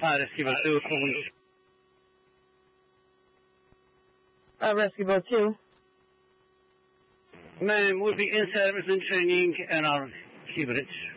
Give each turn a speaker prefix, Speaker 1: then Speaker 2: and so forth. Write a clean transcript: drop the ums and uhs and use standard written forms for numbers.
Speaker 1: Rescue Boat 2,
Speaker 2: Rescue Boat 2.
Speaker 1: Ma'am, we'll be in service and training and I'll keep it.